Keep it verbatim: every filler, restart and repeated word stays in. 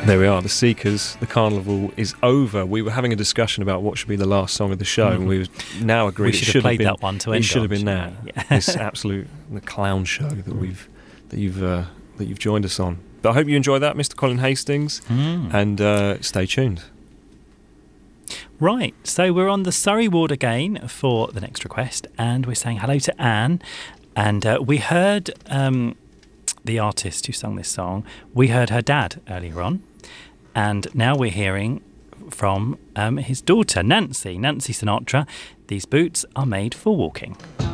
There we are, The Seekers. The carnival is over. We were having a discussion about what should be the last song of the show, mm. and we've now agreed we it should should have played have been that one to end It should on, have been that. Yeah. This absolute the clown show that we've that you've uh, that you've joined us on. But I hope you enjoy that, Mister Colin Hastings, mm. and uh, stay tuned. Right, so we're on the Surrey ward again for the next request, and we're saying hello to Anne. And uh, we heard um, the artist who sung this song. We heard her dad earlier on. And now we're hearing from um, his daughter, Nancy, Nancy Sinatra. These boots are made for walking.